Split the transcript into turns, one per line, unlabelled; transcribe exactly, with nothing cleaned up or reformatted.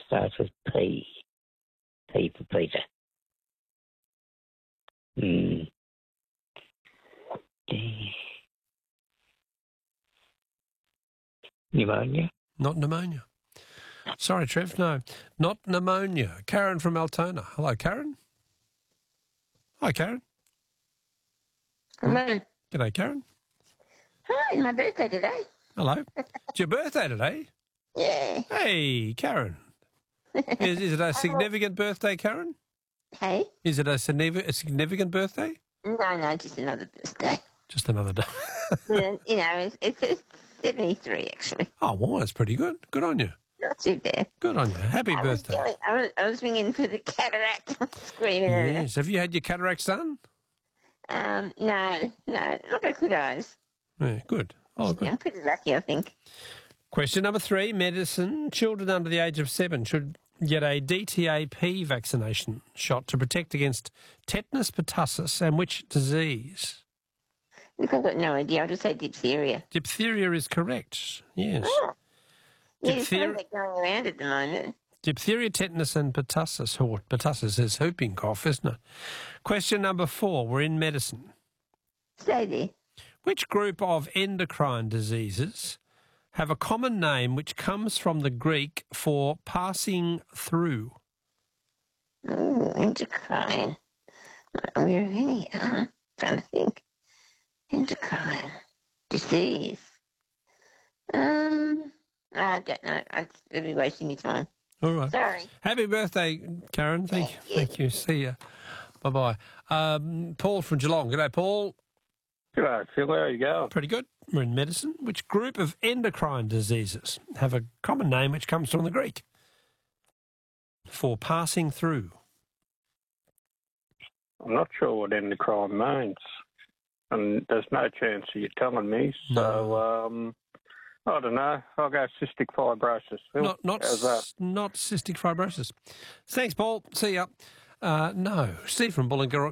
starts with P. P for Peter. Hmm. D. Pneumonia?
Not pneumonia. Sorry, Trev, no. Not pneumonia. Karen from Altona. Hello, Karen. Hi, Karen.
Hello.
G'day, Karen.
Hi, my birthday today.
Hello. It's your birthday today?
Yeah.
Hey, Karen. Is, is it a significant birthday, Karen?
Hey?
Is it a significant, a significant birthday?
No, no, just another birthday.
Just another day.
Well, you know, it's, it's, it's seventy-three, actually.
Oh, well, that's pretty good. Good on you.
Not too bad.
Good on you. Happy
I
birthday.
Was going, I, was, I was ringing for the cataract. Screaming at
Yes. Have you had your cataracts done?
Um, no, no. Look, I could eyes.
Yeah, good. Oh, good.
Yeah, I'm pretty lucky, I think.
Question number three, medicine. Children under the age of seven should get a D T A P vaccination shot to protect against tetanus pertussis and which disease?
Look, I've got no idea. I'll just say diphtheria.
Diphtheria is correct. Yes.
Oh. Yeah, there's
Diphtheria-
something going around at the moment.
Diphtheria, tetanus and pertussis. Or pertussis is whooping cough, isn't it? Question number four. We're in medicine.
Stay there.
Which group of endocrine diseases have a common name which comes from the Greek for passing through?
Oh, endocrine. Are there any? Uh, I'm trying to think. Endocrine. Disease. Um, I don't know. I'm going to be wasting your time.
All right.
Sorry.
Happy birthday, Karen. Thank you. Thank you. See ya. Bye-bye. Um, Paul from Geelong. G'day, Paul.
G'day, Phil. How you going?
Pretty good. We're in medicine. Which group of endocrine diseases have a common name which comes from the Greek for passing through?
I'm not sure what endocrine means, and there's no chance of you telling me. So,
No.
um, I don't know. I'll go cystic fibrosis. Phil.
Not not
How's that?
s- not cystic fibrosis. Thanks, Paul. See ya. Uh, no. Steve from Bullingara